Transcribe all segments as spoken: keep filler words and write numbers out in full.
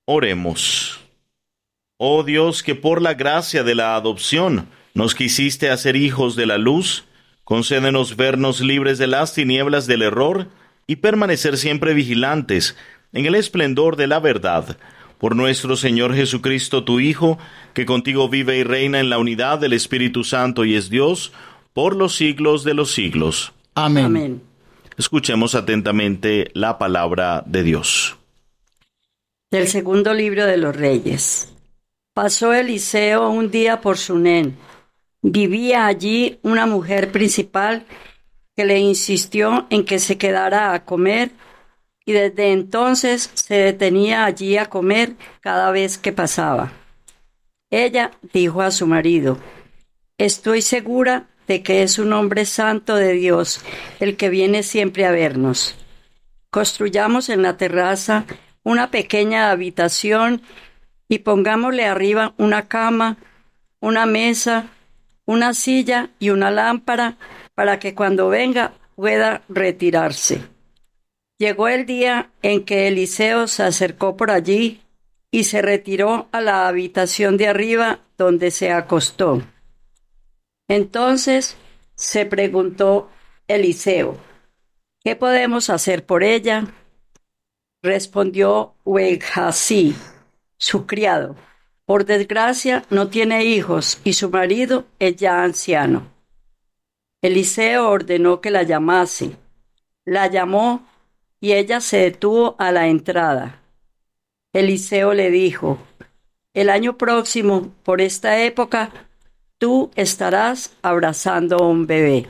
Oremos. Oh Dios, que por la gracia de la adopción nos quisiste hacer hijos de la luz, concédenos vernos libres de las tinieblas del error y permanecer siempre vigilantes en el esplendor de la verdad. Por nuestro Señor Jesucristo, tu Hijo, que contigo vive y reina en la unidad del Espíritu Santo y es Dios, por los siglos de los siglos. Amén. Amén. Escuchemos atentamente la palabra de Dios. Del segundo libro de los Reyes. Pasó Eliseo un día por Sunén. Vivía allí una mujer principal que le insistió en que se quedara a comer, y desde entonces se detenía allí a comer cada vez que pasaba. Ella dijo a su marido: «Estoy segura de que es un hombre santo de Dios, el que viene siempre a vernos. Construyamos en la terraza una pequeña habitación y pongámosle arriba una cama, una mesa, una silla y una lámpara para que cuando venga pueda retirarse». Llegó el día en que Eliseo se acercó por allí y se retiró a la habitación de arriba, donde se acostó. Entonces se preguntó Eliseo: «¿Qué podemos hacer por ella?». Respondió Uejasí, su criado: «Por desgracia no tiene hijos y su marido es ya anciano». Eliseo ordenó que la llamase. La llamó y ella se detuvo a la entrada. Eliseo le dijo: «El año próximo, por esta época, tú estarás abrazando a un bebé».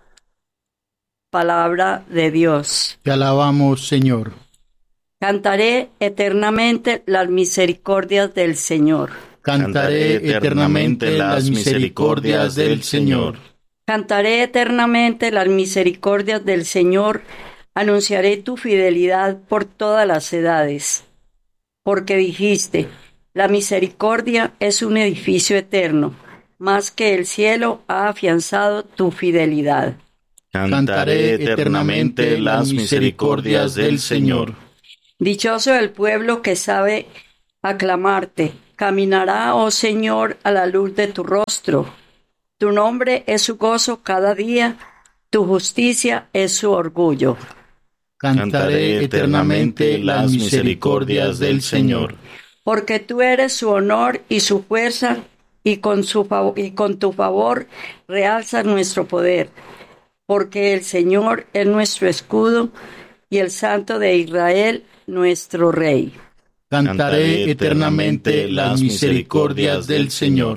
Palabra de Dios. Te alabamos, Señor. Cantaré eternamente las misericordias del Señor. Cantaré eternamente las misericordias del Señor. Cantaré eternamente las misericordias del Señor. Anunciaré tu fidelidad por todas las edades. Porque dijiste: «La misericordia es un edificio eterno, más que el cielo ha afianzado tu fidelidad». Cantaré eternamente las misericordias del Señor. Dichoso el pueblo que sabe aclamarte. Caminará, oh Señor, a la luz de tu rostro. Tu nombre es su gozo cada día, tu justicia es su orgullo. Cantaré eternamente las misericordias del Señor. Porque tú eres su honor y su fuerza, y con, su fav- y con tu favor realzas nuestro poder. Porque el Señor es nuestro escudo, y el Santo de Israel nuestro Rey. Cantaré eternamente las misericordias del Señor.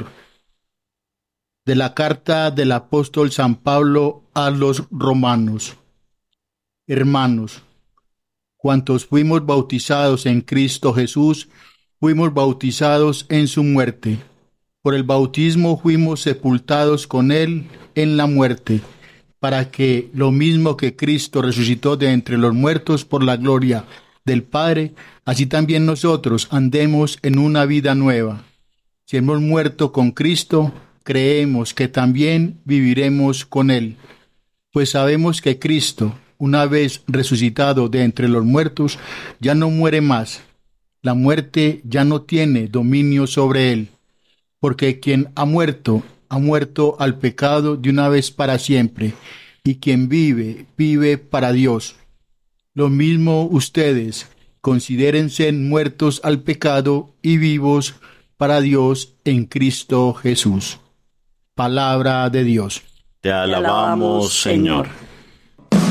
De la carta del apóstol San Pablo a los romanos. Hermanos, cuantos fuimos bautizados en Cristo Jesús, fuimos bautizados en su muerte. Por el bautismo fuimos sepultados con él en la muerte, para que, lo mismo que Cristo resucitó de entre los muertos por la gloria del Padre, así también nosotros andemos en una vida nueva. Si hemos muerto con Cristo, creemos que también viviremos con él. Pues sabemos que Cristo, una vez resucitado de entre los muertos, ya no muere más. La muerte ya no tiene dominio sobre él, porque quien ha muerto, ha muerto al pecado de una vez para siempre, y quien vive, vive para Dios. Lo mismo ustedes, considérense muertos al pecado y vivos para Dios en Cristo Jesús. Palabra de Dios. Te alabamos, Señor.